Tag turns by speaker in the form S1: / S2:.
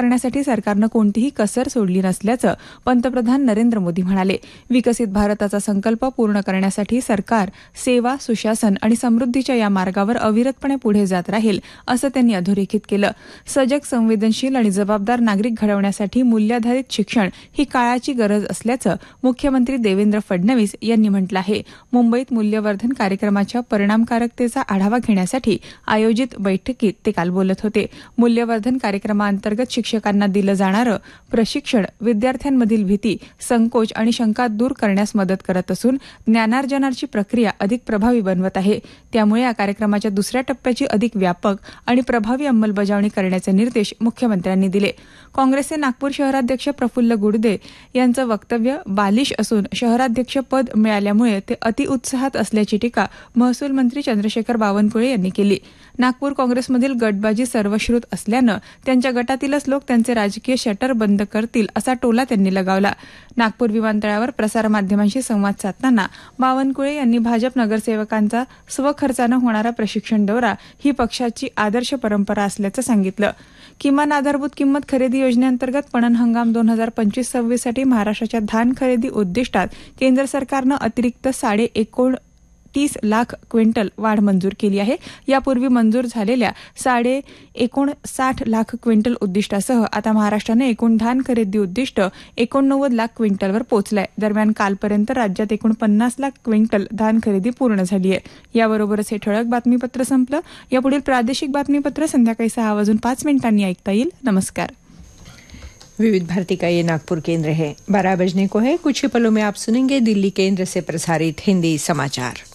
S1: करण्यासाठी सरकारनं कोणतीही कसर सोडली नसल्याचं पंतप्रधान नरेंद्र मोदी म्हणाले. विकसित भारताचा संकल्प पूर्ण करण्यासाठी सरकार सेवा, सुशासन आणि समृद्धीच्या या मार्गावर अविरतपणे पुढे जात राहील, असं त्यांनी अधोरेखित केलं. सजग, संवेदनशील आणि जबाबदार नागरिक घडवण्यासाठी मूल्याधारित शिक्षण ही काळाची गरज असल्याचं मुख्यमंत्री देवेंद्र फडणवीस यांनी म्हटलं आहे. मुंबईत मूल्यवर्धन कार्यक्रमाच्या परिणामकारकतेचा आढावा घेण्यासाठी आयोजित बैठकीत ते काल बोलत होते. मूल्यवर्धन कार्यक्रमाअंतर्गत शिक्षकांना दिलं जाणारं प्रशिक्षण विद्यार्थ्यांमधील भीती, संकोच आणि शंका दूर करण्यास मदत करत असून ज्ञानार्जनाची प्रक्रिया अधिक प्रभावी बनवत आहे. त्यामुळे या कार्यक्रमाच्या दुसऱ्या टप्प्याची अधिक व्यापक आणि प्रभावी अंमलबजावणी करण्याचे निर्देश मुख्यमंत्र्यांनी दिले. काँग्रेसचे नागपूर शहराध्यक्ष प्रफुल्ल गुडदे यांचं वक्तव्य बालिश असून शहराध्यक्ष पद मिळाल्यामुळे ते अतिउत्साहात असल्याची टीका महसूल मंत्री चंद्रशेखर बावनकुळे यांनी केली. नागपूर काँग्रेसमधील गटबाजी सर्वश्रुत असल्यानं त्यांच्या गटातीलच लोक त्यांचे राजकीय शटर बंद करतील असा टोला त्यांनी लगावला. नागपूर विमानतळावर प्रसारमाध्यमांशी संवाद साधताना बावनकुळे यांनी भाजप नगरसेवकांचा स्वखर्चानं होणारा प्रशिक्षण दौरा ही पक्षाची आदर्श परंपरा असल्याचं सांगितलं. किमान आधारभूत किंमत खरेदी योजनेअंतर्गत पणन हंगाम 2025-26 साठी महाराष्ट्राच्या धान खरेदी उद्दिष्टात केंद्र सरकारनं अतिरिक्त 29.30 लाख क्विंटल वाढ मंजूर केली आहे. यापूर्वी मंजूर झालेल्या 59.60 लाख क्विंटल उद्दिष्टासह आता महाराष्ट्राने एकूण धान खरेदी उद्दिष्ट 89 लाख क्विंटलवर पोहोचलंय. दरम्यान कालपर्यंत राज्यात एकूण 50 लाख क्विंटल धान खरेदी पूर्ण झाली आहे. याबरोबरच हे ठळक बातमीपत्र संपलं. यापुढील प्रादेशिक बातमीपत्र संध्याकाळी 6:05 ऐकता येईल. नमस्कार.
S2: विविध भारती का ये नागपुर केंद्र है. 12 बजने को है. कुछ ही पलों में आप सुनेंगे दिल्ली केंद्र से प्रसारित हिंदी समाचार.